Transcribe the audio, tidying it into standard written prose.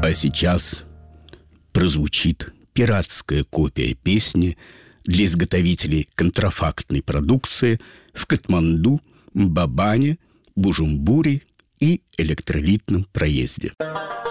А сейчас прозвучит пиратская копия песни для изготовителей контрафактной продукции в Катманду, Мбабане, Бужумбуре и электролитном проезде.